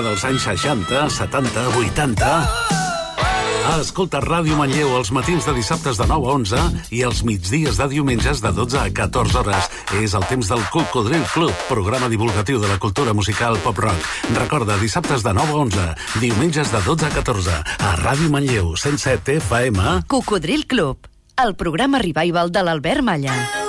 música dels anys 60, 70, 80... Escolta Ràdio Manlleu els matins de dissabtes de 9 a 11 i els migdies de diumenges de 12 a 14 hores. És el temps del Cocodril Club, programa divulgatiu de la cultura musical pop-rock. Recorda, dissabtes de 9 a 11, diumenges de 12 a 14, a Ràdio Manlleu, 107 FM. Cocodril Club, el programa revival de l'Albert Malla.